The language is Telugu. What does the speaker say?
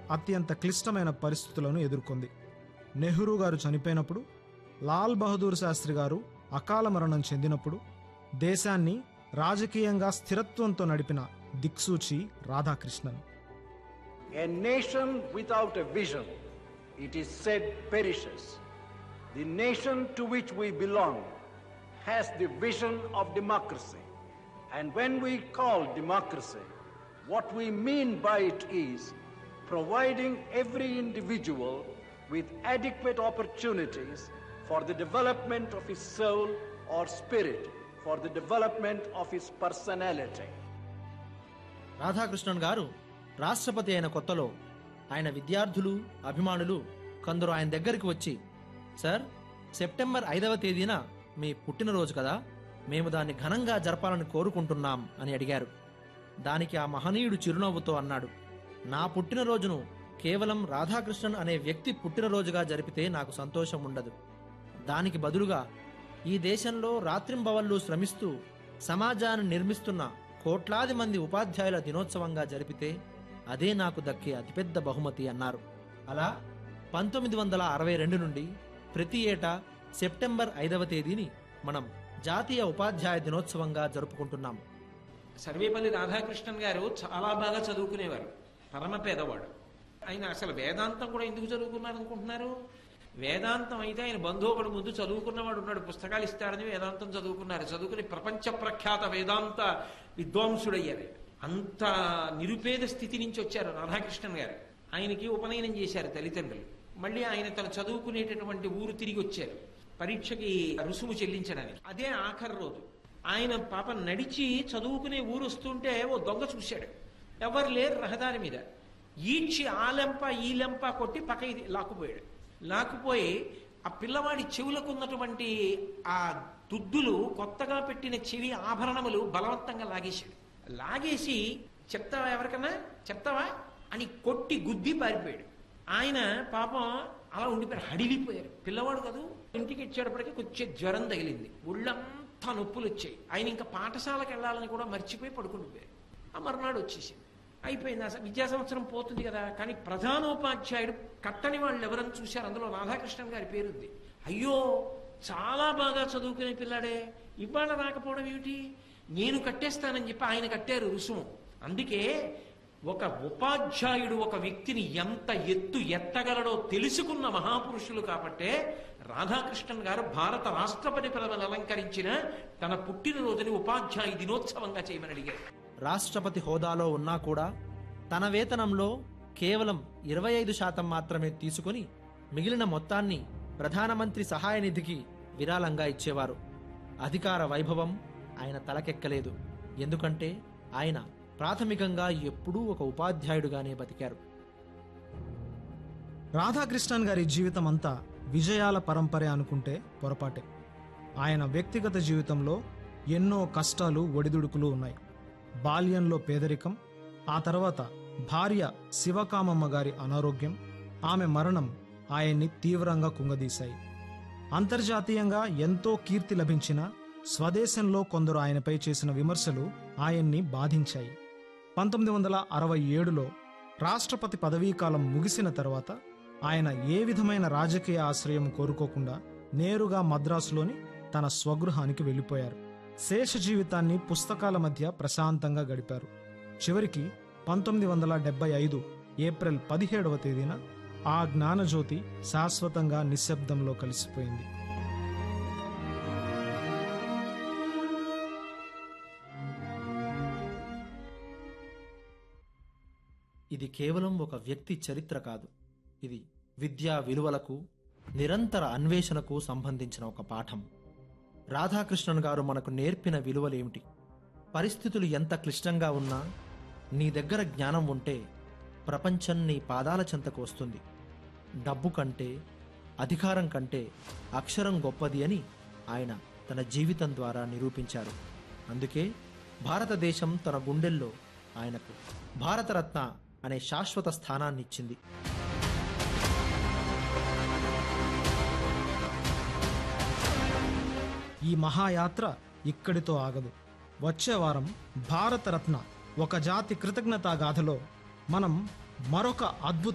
అత్యంత క్లిష్టమైన పరిస్థితులను ఎదుర్కొంది. నెహ్రూ గారు చనిపోయినప్పుడు, లాల్ బహదూర్ శాస్త్రి గారు అకాల మరణం చెందినప్పుడు దేశాన్ని రాజకీయంగా స్థిరత్వంతో నడిపిన దిక్సూచి Radhakrishnan. A nation without a vision, it is said, perishes. The nation to which we belong has the vision of democracy. And when we call democracy, what we mean by it is providing every individual with adequate opportunities for the development of his soul or spirit, for the development of his personality. Radhakrishnan గారు రాష్ట్రపతి అయిన కొత్తలో ఆయన విద్యార్థులు, అభిమానులు కొందరు ఆయన దగ్గరికి వచ్చి, సార్, సెప్టెంబర్ 5వ తేదీన మీ పుట్టినరోజు కదా, మేము దాన్ని ఘనంగా జరపాలని కోరుకుంటున్నాం అని అడిగారు. దానికి ఆ మహనీయుడు చిరునవ్వుతో అన్నాడు, నా పుట్టినరోజును కేవలం రాధాకృష్ణన్ అనే వ్యక్తి పుట్టినరోజుగా జరిపితే నాకు సంతోషం ఉండదు. దానికి బదులుగా ఈ దేశంలో రాత్రింబవళ్లు శ్రమిస్తూ సమాజాన్ని నిర్మిస్తున్న కోట్లాది మంది ఉపాధ్యాయుల దినోత్సవంగా జరిపితే అదే నాకు దక్కే అతిపెద్ద బహుమతి అన్నారు. అలా 1962 నుండి ప్రతి ఏటా సెప్టెంబర్ 5వ తేదీని మనం జాతీయ ఉపాధ్యాయ దినోత్సవంగా జరుపుకుంటున్నాం. సర్వేపల్లి రాధాకృష్ణన్ గారు చాలా బాగా చదువుకునేవారు, పరమ పేదవాడు. ఆయన అసలు వేదాంతం కూడా ఎందుకు చదువుకున్నారు అనుకుంటున్నారు? వేదాంతం అయితే ఆయన బంధువు ఒకడు ముందు చదువుకున్నవాడు ఉన్నాడు, పుస్తకాలు ఇస్తారని వేదాంతం చదువుకున్నారు. చదువుకుని ప్రపంచ ప్రఖ్యాత వేదాంత విద్వాంసుడయ్యారు. అంత నిరుపేద స్థితి నుంచి వచ్చారు రాధాకృష్ణన్ గారు. ఆయనకి ఉపనయనం చేశారు తల్లిదండ్రులు. మళ్ళీ ఆయన తను చదువుకునేటటువంటి ఊరు తిరిగి వచ్చారు పరీక్షకి రుసుము చెల్లించడానికి. అదే ఆఖరి రోజు ఆయన పాప నడిచి చదువుకునే ఊరు వస్తుంటే ఓ దొంగ చూశాడు. ఎవరు లేరు రహదారి మీద. ఈడ్చి ఆ లెంప ఈ లెంప కొట్టి పక్కకి లాక్కుపోయాడు. లాక్కుపోయి ఆ పిల్లవాడి చెవులకు ఉన్నటువంటి ఆ దుద్దులు, కొత్తగా పెట్టిన చెవి ఆభరణములు బలవంతంగా లాగేశాడు. లాగేసి చెప్తావా, ఎవరికన్నా చెప్తావా అని కొట్టి గుద్ది పారిపోయాడు. ఆయన పాపం అలా ఉండిపోయారు, హడిలిపోయారు. పిల్లవాడు కదూ. ఇంటికి ఇచ్చేటప్పటికి కొంచెం జ్వరం తగిలింది, ఒళ్ళంతా నొప్పులు వచ్చాయి. ఆయన ఇంకా పాఠశాలకు వెళ్ళాలని కూడా మర్చిపోయి పడుకుండిపోయారు. ఆ మర్నాడు వచ్చేసింది, అయిపోయింది. అసలు విద్యా సంవత్సరం పోతుంది కదా. కానీ ప్రధానోపాధ్యాయుడు కట్టని వాళ్ళు ఎవరని చూశారు, అందులో రాధాకృష్ణన్ గారి పేరుంది. అయ్యో, చాలా బాగా చదువుకునే పిల్లాడే ఇవాళ రాకపోవడం ఏమిటి, నేను కట్టేస్తానని చెప్పి ఆయన కట్టారు రుసుము. అందుకే ఒక ఉపాధ్యాయుడు ఒక వ్యక్తిని ఎంత ఎత్తు ఎత్తగలడో తెలుసుకున్న మహాపురుషులు కాబట్టే రాధాకృష్ణన్ గారు భారత రాష్ట్రపతి పదవిని అలంకరించిన తన పుట్టినరోజుని ఉపాధ్యాయ దినోత్సవంగా చేయమని అడిగారు. రాష్ట్రపతి హోదాలో ఉన్నా కూడా తన వేతనంలో కేవలం 25% మాత్రమే తీసుకుని మిగిలిన మొత్తాన్ని ప్రధానమంత్రి సహాయ నిధికి విరాళంగా ఇచ్చేవారు. అధికార వైభవం ఆయన తలకెక్కలేదు. ఎందుకంటే ఆయన ప్రాథమికంగా ఎప్పుడూ ఒక ఉపాధ్యాయుడుగానే బతికారు. రాధాకృష్ణన్ గారి జీవితం అంతా విజయాల పరంపరే అనుకుంటే పొరపాటే. ఆయన వ్యక్తిగత జీవితంలో ఎన్నో కష్టాలు, ఒడిదుడుకులు ఉన్నాయి. బాల్యంలో పేదరికం, ఆ తర్వాత భార్య శివకామమ్మ గారి అనారోగ్యం, ఆమె మరణం ఆయన్ని తీవ్రంగా కుంగదీశాయి. అంతర్జాతీయంగా ఎంతో కీర్తి లభించిన స్వదేశంలో కొందరు ఆయనపై చేసిన విమర్శలు ఆయన్ని బాధించాయి. 1967లో రాష్ట్రపతి పదవీకాలం ముగిసిన తర్వాత ఆయన ఏ విధమైన రాజకీయ ఆశ్రయం కోరుకోకుండా నేరుగా మద్రాసులోని తన స్వగృహానికి వెళ్లిపోయారు. శేష జీవితాన్ని పుస్తకాల మధ్య ప్రశాంతంగా గడిపారు. చివరికి 1975 ఏప్రిల్ 17వ తేదీన ఆ జ్ఞానజ్యోతి శాశ్వతంగా నిశ్శబ్దంలో కలిసిపోయింది. ఇది కేవలం ఒక వ్యక్తి చరిత్ర కాదు, ఇది విద్యా విలువలకు, నిరంతర అన్వేషణకు సంబంధించిన ఒక పాఠం. రాధాకృష్ణన్ గారు మనకు నేర్పిన విలువలేమిటి? పరిస్థితులు ఎంత క్లిష్టంగా ఉన్నా నీ దగ్గర జ్ఞానం ఉంటే ప్రపంచం నీ పాదాల చెంతకు వస్తుంది. డబ్బు కంటే, అధికారం కంటే అక్షరం గొప్పది అని ఆయన తన జీవితం ద్వారా నిరూపించారు. అందుకే భారతదేశం తన గుండెల్లో ఆయనకు భారతరత్న అనే శాశ్వత స్థానాన్ని ఇచ్చింది. ఈ మహాయాత్ర ఇక్కడితో ఆగదు. వచ్చే వారం భారతరత్న ఒక జాతి కృతజ్ఞతా గాథలో మనం మరొక అద్భుత